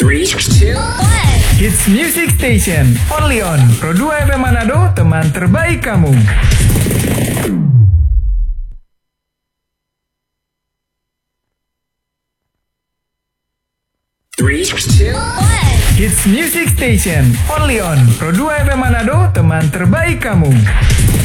3, 2, 1. Hits Music Station, only on Pro 2 FM Manado, teman terbaik kamu. Three, two, one. Hits Music Station, only on Pro 2 FM Manado, teman terbaik kamu.